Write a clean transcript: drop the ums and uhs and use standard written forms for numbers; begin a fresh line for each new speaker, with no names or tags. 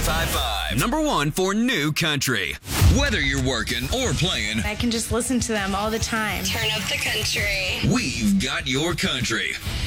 95.5, number one for new country. Whether you're working or playing,
I can just listen to them all the time.
Turn up the country.
we've got your country.